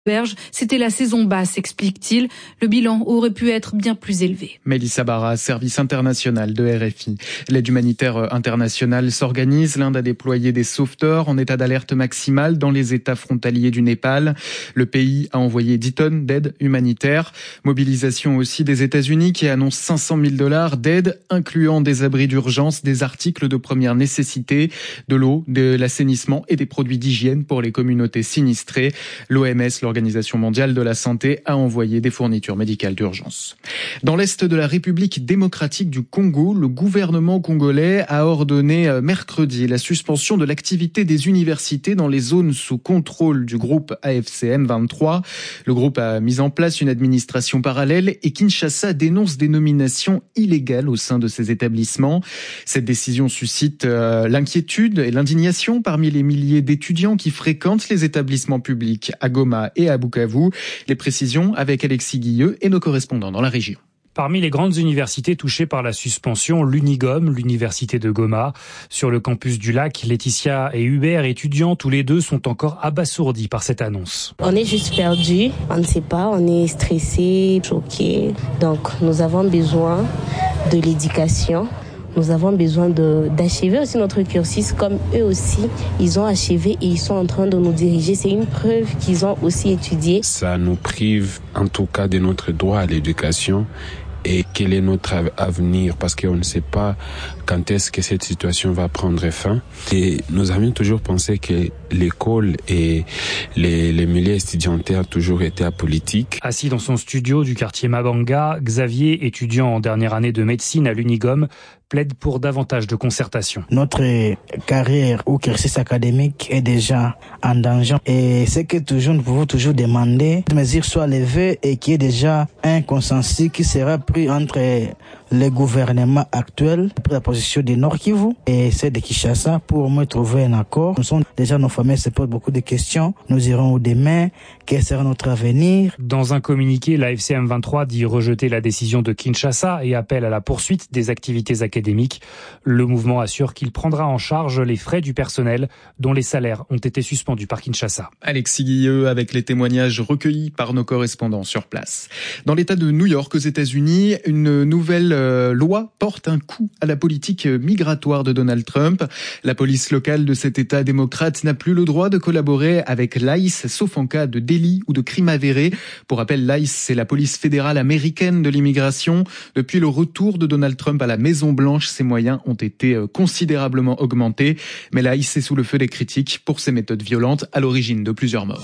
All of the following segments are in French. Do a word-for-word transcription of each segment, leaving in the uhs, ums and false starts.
Berge, c'était la saison basse, explique-t-il. Le bilan aurait pu être bien plus élevé. Mélissa Barra, service international de R F I. L'aide humanitaire internationale s'organise. L'Inde a déployé des sauveteurs en état d'alerte maximale dans les États frontaliers du Népal. Le pays a envoyé dix tonnes d'aide humanitaire. Mobilisation aussi des États-Unis qui annoncent cinq cent mille dollars d'aide, incluant des abris d'urgence, des articles de première nécessité, de l'eau, de l'assainissement et des produits d'hygiène pour les communautés sinistrées. L'O M S, l'Organisation mondiale de la santé, a envoyé des fournitures médicales d'urgence. Dans l'est de la République démocratique du Congo, le gouvernement congolais a ordonné mercredi la suspension de l'activité des universités dans les zones sous contrôle du groupe A F C M vingt-trois. Le groupe a mis en place une administration parallèle et Kinshasa dénonce des nominations illégales au sein de ces établissements. Cette décision suscite euh, l'inquiétude et l'indignation parmi les milliers d'étudiants qui fréquentent les établissements publics à Goma et à Bukavu. Les précisions avec Alexis Guilleux et nos correspondants dans la région. Parmi les grandes universités touchées par la suspension, l'Unigom, l'université de Goma. Sur le campus du Lac, Laetitia et Hubert, étudiants, tous les deux sont encore abasourdis par cette annonce. On est juste perdus, on ne sait pas, on est stressés, choqués. Donc nous avons besoin de l'éducation. Nous avons besoin de, d'achever aussi notre cursus comme eux aussi, ils ont achevé et ils sont en train de nous diriger. C'est une preuve qu'ils ont aussi étudié. Ça nous prive en tout cas de notre droit à l'éducation. Et quel est notre avenir, parce qu'on ne sait pas quand est-ce que cette situation va prendre fin. Et nous avions toujours pensé que l'école et les, les milieux étudiantés ont toujours été apolitiques. Assis dans son studio du quartier Mabanga, Xavier, étudiant en dernière année de médecine à l'Unigom, plaide pour davantage de concertation. Notre carrière ou cursus académique est déjà en danger et c'est que toujours nous pouvons toujours demander que des mesures soient levées et qu'il y ait déjà un consensus qui sera pris entre le gouvernement actuel, la position du Nord Kivu et celle de Kinshasa pour au moins trouver un accord. Nous sommes déjà, nos familles se posent beaucoup de questions. Nous irons où demain? Quel sera notre avenir? Dans un communiqué, l'A F C M vingt-trois dit rejeter la décision de Kinshasa et appelle à la poursuite des activités académiques. Le mouvement assure qu'il prendra en charge les frais du personnel dont les salaires ont été suspendus par Kinshasa. Alexis Guilleux avec les témoignages recueillis par nos correspondants sur place. Dans l'État de New York aux États-Unis, une nouvelle euh, loi porte un coup à la politique migratoire de Donald Trump. La police locale de cet État démocrate n'a plus le droit de collaborer avec l'I C E, sauf en cas de délit ou de crime avéré. Pour rappel, l'I C E, c'est la police fédérale américaine de l'immigration. Depuis le retour de Donald Trump à la Maison-Blanche, ses moyens ont été considérablement augmentés. Mais l'I C E est sous le feu des critiques pour ses méthodes violentes à l'origine de plusieurs morts.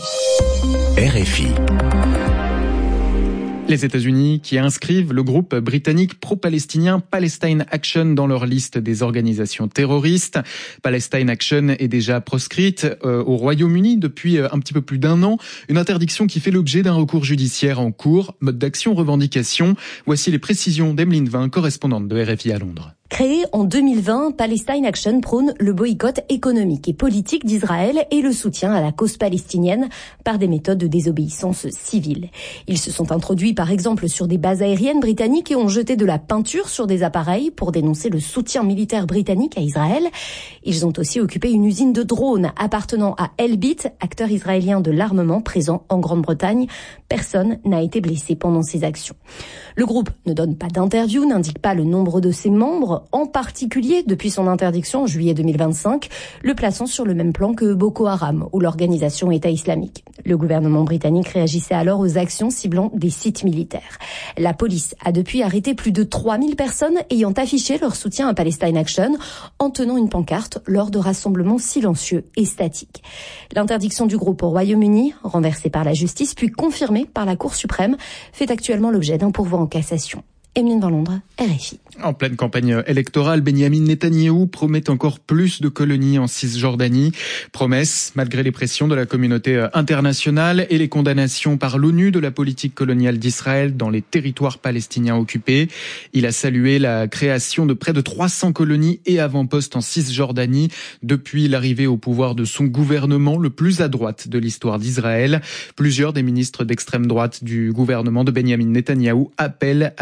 R F I. Les États-Unis qui inscrivent le groupe britannique pro-palestinien Palestine Action dans leur liste des organisations terroristes. Palestine Action est déjà proscrite euh, au Royaume-Uni depuis euh, un petit peu plus d'un an. Une interdiction qui fait l'objet d'un recours judiciaire en cours. Mode d'action, revendication. Voici les précisions d'Emeline Vin, correspondante de R F I à Londres. Créé en deux mille vingt, Palestine Action prône le boycott économique et politique d'Israël et le soutien à la cause palestinienne par des méthodes de désobéissance civile. Ils se sont introduits par exemple sur des bases aériennes britanniques et ont jeté de la peinture sur des appareils pour dénoncer le soutien militaire britannique à Israël. Ils ont aussi occupé une usine de drones appartenant à Elbit, acteur israélien de l'armement présent en Grande-Bretagne. Personne n'a été blessé pendant ces actions. Le groupe ne donne pas d'interview, n'indique pas le nombre de ses membres, en particulier depuis son interdiction en juillet deux mille vingt-cinq, le plaçant sur le même plan que Boko Haram ou l'organisation État islamique. Le gouvernement britannique réagissait alors aux actions ciblant des sites militaires. La police a depuis arrêté plus de trois mille personnes ayant affiché leur soutien à Palestine Action en tenant une pancarte lors de rassemblements silencieux et statiques. L'interdiction du groupe au Royaume-Uni, renversée par la justice puis confirmée par la Cour suprême, fait actuellement l'objet d'un pourvoi en cassation. Emeline dans Londres, R F I. En pleine campagne électorale, Benyamin Netanyahou promet encore plus de colonies en Cisjordanie. Promesse, malgré les pressions de la communauté internationale et les condamnations par l'ONU de la politique coloniale d'Israël dans les territoires palestiniens occupés. Il a salué la création de près de trois cents colonies et avant-postes en Cisjordanie depuis l'arrivée au pouvoir de son gouvernement le plus à droite de l'histoire d'Israël. Plusieurs des ministres d'extrême droite du gouvernement de Benyamin Netanyahou appellent à l'annexion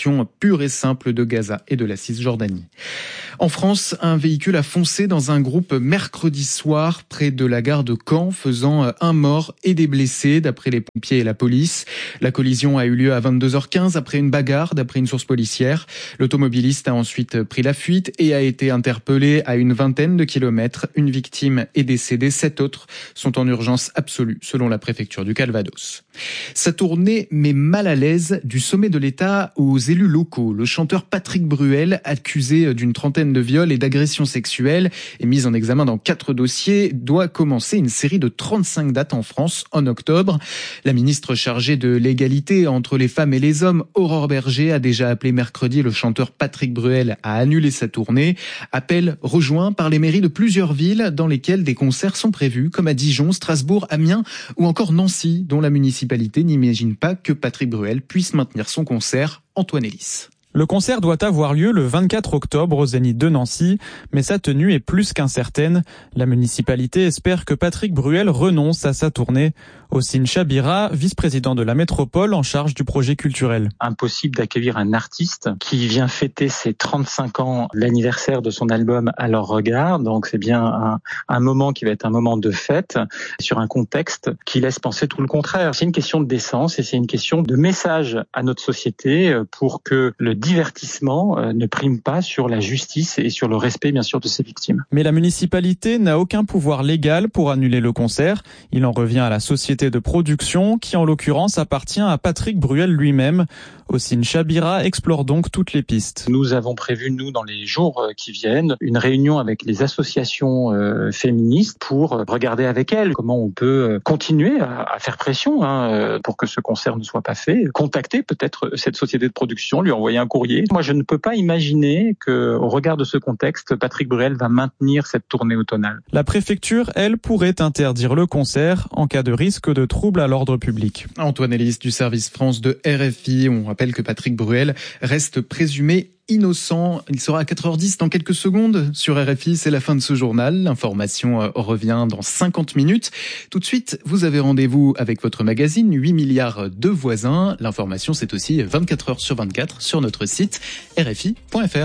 l'occupation pure et simple de Gaza et de la Cisjordanie. En France, un véhicule a foncé dans un groupe mercredi soir près de la gare de Caen, faisant un mort et des blessés, d'après les pompiers et la police. La collision a eu lieu à vingt-deux heures quinze après une bagarre, d'après une source policière. L'automobiliste a ensuite pris la fuite et a été interpellé à une vingtaine de kilomètres. Une victime est décédée, sept autres sont en urgence absolue, selon la préfecture du Calvados. Sa tournée met mal à l'aise du sommet de l'État aux élus locaux. Le chanteur Patrick Bruel, accusé d'une trentaine de viols et d'agressions sexuelles et mis en examen dans quatre dossiers, doit commencer une série de trente-cinq dates en France en octobre. La ministre chargée de l'égalité entre les femmes et les hommes, Aurore Berger, a déjà appelé mercredi le chanteur Patrick Bruel à annuler sa tournée. Appel rejoint par les mairies de plusieurs villes dans lesquelles des concerts sont prévus, comme à Dijon, Strasbourg, Amiens ou encore Nancy, dont la municipalité n'imagine pas que Patrick Bruel puisse maintenir son concert. Antoine Elis. Le concert doit avoir lieu le vingt-quatre octobre au Zénith de Nancy, mais sa tenue est plus qu'incertaine. La municipalité espère que Patrick Bruel renonce à sa tournée. Ossine Chabira, vice-président de la métropole en charge du projet culturel. Impossible d'accueillir un artiste qui vient fêter ses trente-cinq ans, l'anniversaire de son album À leur regard. Donc c'est bien un, un moment qui va être un moment de fête sur un contexte qui laisse penser tout le contraire. C'est une question de décence et c'est une question de message à notre société pour que le divertissement ne prime pas sur la justice et sur le respect, bien sûr, de ses victimes. Mais la municipalité n'a aucun pouvoir légal pour annuler le concert. Il en revient à la société de production qui, en l'occurrence, appartient à Patrick Bruel lui-même. Ossine Chabira explore donc toutes les pistes. Nous avons prévu, nous, dans les jours qui viennent, une réunion avec les associations euh, féministes pour regarder avec elles comment on peut continuer à, à faire pression hein, pour que ce concert ne soit pas fait. Contacter peut-être cette société de production, lui envoyer un courrier. Moi, je ne peux pas imaginer que, au regard de ce contexte, Patrick Bruel va maintenir cette tournée automnale. La préfecture, elle, pourrait interdire le concert en cas de risque de troubles à l'ordre public. Antoine Elis du service France de R F I. On rappelle que Patrick Bruel reste présumé innocent. Il sera à quatre heures dix dans quelques secondes sur R F I. C'est la fin de ce journal. L'information revient dans cinquante minutes. Tout de suite, vous avez rendez-vous avec votre magazine huit milliards de voisins. L'information, c'est aussi vingt-quatre heures sur vingt-quatre sur notre site R F I point F R.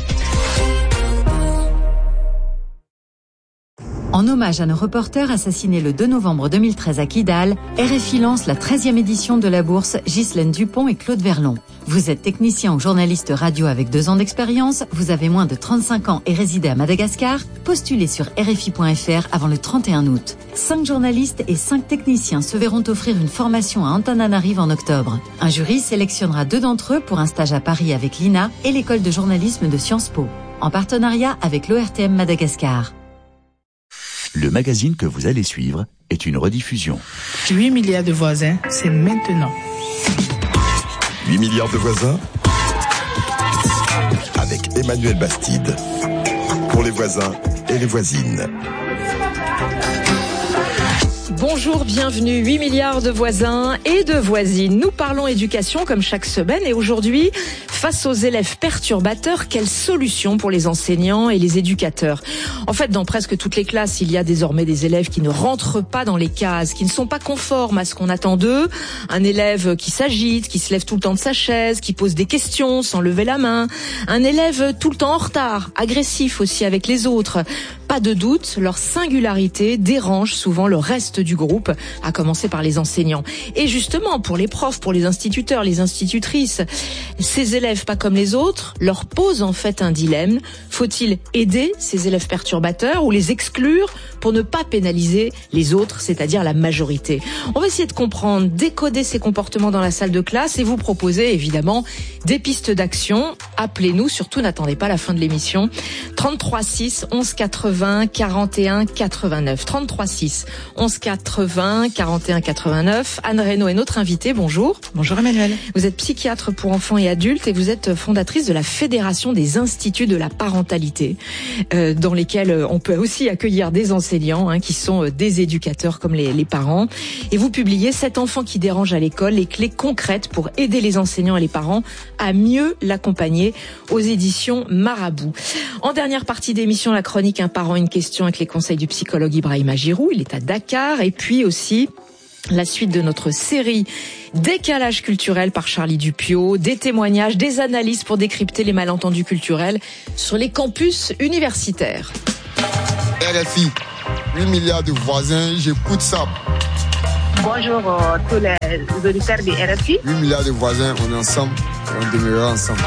En hommage à nos reporters assassinés le deux novembre deux mille treize à Kidal, R F I lance la treizième édition de la bourse Ghislaine Dupont et Claude Verlon. Vous êtes technicien ou journaliste radio avec deux ans d'expérience, vous avez moins de trente-cinq ans et résidez à Madagascar, postulez sur R F I point F R avant le trente et un août. Cinq journalistes et cinq techniciens se verront offrir une formation à Antananarive en octobre. Un jury sélectionnera deux d'entre eux pour un stage à Paris avec l'I N A et l'école de journalisme de Sciences Po, en partenariat avec l'O R T M Madagascar. Le magazine que vous allez suivre est une rediffusion. huit milliards de voisins, c'est maintenant. huit milliards de voisins avec Emmanuel Bastide. Pour les voisins et les voisines. Bonjour, bienvenue, huit milliards de voisins et de voisines. Nous parlons éducation comme chaque semaine et aujourd'hui, face aux élèves perturbateurs, quelle solution pour les enseignants et les éducateurs? En fait, dans presque toutes les classes, il y a désormais des élèves qui ne rentrent pas dans les cases, qui ne sont pas conformes à ce qu'on attend d'eux. Un élève qui s'agite, qui se lève tout le temps de sa chaise, qui pose des questions sans lever la main. Un élève tout le temps en retard, agressif aussi avec les autres. Pas de doute, leur singularité dérange souvent le reste du groupe, à commencer par les enseignants. Et justement, pour les profs, pour les instituteurs, les institutrices, ces élèves pas comme les autres leur posent en fait un dilemme. Faut-il aider ces élèves perturbateurs ou les exclure pour ne pas pénaliser les autres, c'est-à-dire la majorité? On va essayer de comprendre, décoder ces comportements dans la salle de classe et vous proposer évidemment des pistes d'action. Appelez-nous, surtout n'attendez pas la fin de l'émission. trente-trois six onze quatre-vingts quarante et un quatre-vingt-neuf. trente-trois six onze quatre-vingts quarante et un quatre-vingt-neuf. Anne Reynaud est notre invitée. Bonjour. Bonjour Emmanuel. Vous êtes psychiatre pour enfants et adultes et vous êtes fondatrice de la Fédération des instituts de la parentalité, euh, dans lesquels on peut aussi accueillir des enseignants hein, qui sont des éducateurs comme les, les parents. Et vous publiez Cet enfant qui dérange à l'école, les clés concrètes pour aider les enseignants et les parents à mieux l'accompagner, aux éditions Marabout. En dernière partie d'émission, la chronique Un parent, une question avec les conseils du psychologue Ibrahima Giroux. Il est à Dakar. Et puis aussi La suite de notre série Décalage culturel par Charlie Dupiot, des témoignages, des analyses pour décrypter les malentendus culturels sur les campus universitaires. R F I, huit milliards de voisins, j'écoute ça. Bonjour euh, tous les auditeurs de R F I. huit milliards de voisins, on est ensemble, on demeurera ensemble.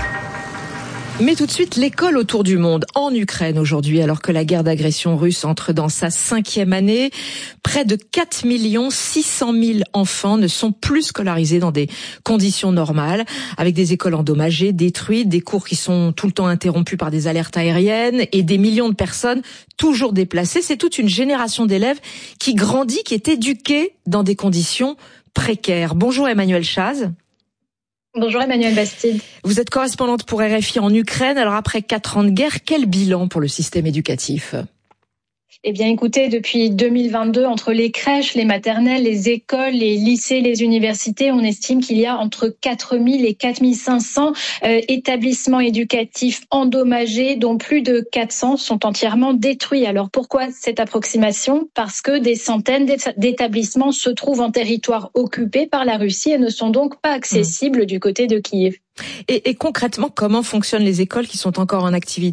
Mais tout de suite, l'école autour du monde, en Ukraine aujourd'hui, alors que la guerre d'agression russe entre dans sa cinquième année. Près de quatre millions six cent mille enfants ne sont plus scolarisés dans des conditions normales, avec des écoles endommagées, détruites, des cours qui sont tout le temps interrompus par des alertes aériennes et des millions de personnes toujours déplacées. C'est toute une génération d'élèves qui grandit, qui est éduquée dans des conditions précaires. Bonjour Emmanuelle Chaz. Bonjour Emmanuelle Bastide. Vous êtes correspondante pour R F I en Ukraine. Alors après quatre ans de guerre, quel bilan pour le système éducatif ? Eh bien, écoutez, depuis deux mille vingt-deux, entre les crèches, les maternelles, les écoles, les lycées, les universités, on estime qu'il y a entre quatre mille et quatre mille cinq cents euh, établissements éducatifs endommagés, dont plus de quatre cents sont entièrement détruits. Alors pourquoi cette approximation ? Parce que des centaines d'établissements se trouvent en territoire occupé par la Russie et ne sont donc pas accessibles mmh. du côté de Kiev. Et, et concrètement, comment fonctionnent les écoles qui sont encore en activité ?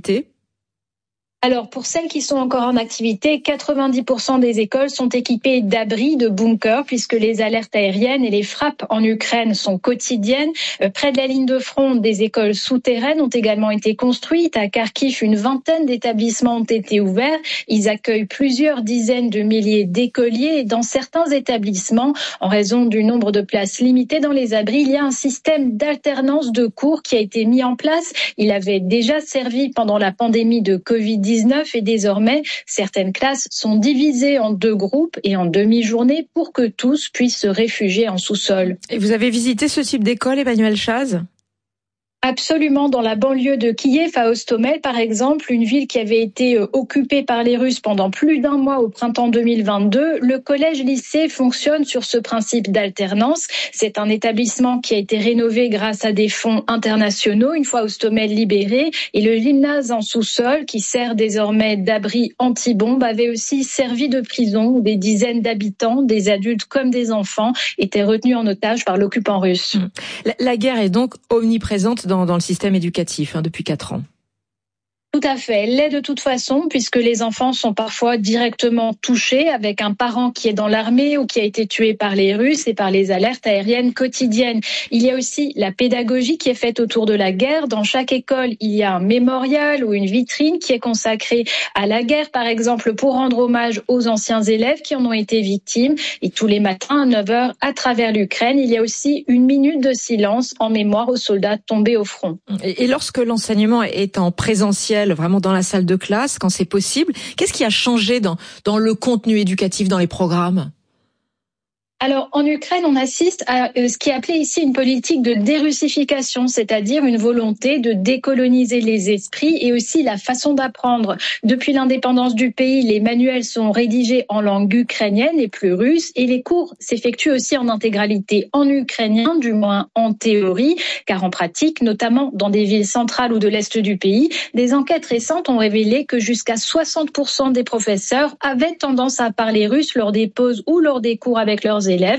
Alors, pour celles qui sont encore en activité, quatre-vingt-dix pour cent des écoles sont équipées d'abris, de bunkers, puisque les alertes aériennes et les frappes en Ukraine sont quotidiennes. Euh, près de la ligne de front, des écoles souterraines ont également été construites. À Kharkiv, une vingtaine d'établissements ont été ouverts. Ils accueillent plusieurs dizaines de milliers d'écoliers. Et dans certains établissements, en raison du nombre de places limitées dans les abris, il y a un système d'alternance de cours qui a été mis en place. Il avait déjà servi pendant la pandémie de covid dix-neuf. Et désormais, certaines classes sont divisées en deux groupes et en demi-journée pour que tous puissent se réfugier en sous-sol. Et vous avez visité ce type d'école, Emmanuelle Chaz ? Absolument, dans la banlieue de Kiev, à Hostomel, par exemple, une ville qui avait été occupée par les Russes pendant plus d'un mois au printemps deux mille vingt-deux, le collège-lycée fonctionne sur ce principe d'alternance. C'est un établissement qui a été rénové grâce à des fonds internationaux, une fois Hostomel libéré. Et le gymnase en sous-sol, qui sert désormais d'abri anti-bombe, avait aussi servi de prison où des dizaines d'habitants, des adultes comme des enfants, étaient retenus en otage par l'occupant russe. La, la guerre est donc omniprésente Dans, dans le système éducatif hein, depuis quatre ans. Tout à fait. Elle l'est de toute façon, puisque les enfants sont parfois directement touchés avec un parent qui est dans l'armée ou qui a été tué par les Russes et par les alertes aériennes quotidiennes. Il y a aussi la pédagogie qui est faite autour de la guerre. Dans chaque école, il y a un mémorial ou une vitrine qui est consacrée à la guerre, par exemple, pour rendre hommage aux anciens élèves qui en ont été victimes. Et tous les matins, à neuf heures, à travers l'Ukraine, il y a aussi une minute de silence en mémoire aux soldats tombés au front. Et lorsque l'enseignement est en présentiel, vraiment dans la salle de classe, quand c'est possible, qu'est-ce qui a changé dans, dans le contenu éducatif, dans les programmes ? Alors, en Ukraine, on assiste à ce qui est appelé ici une politique de dérussification, c'est-à-dire une volonté de décoloniser les esprits et aussi la façon d'apprendre. Depuis l'indépendance du pays, les manuels sont rédigés en langue ukrainienne et plus russe, et les cours s'effectuent aussi en intégralité en ukrainien, du moins en théorie, car en pratique, notamment dans des villes centrales ou de l'est du pays, des enquêtes récentes ont révélé que jusqu'à soixante pour cent des professeurs avaient tendance à parler russe lors des pauses ou lors des cours avec leurs élèves.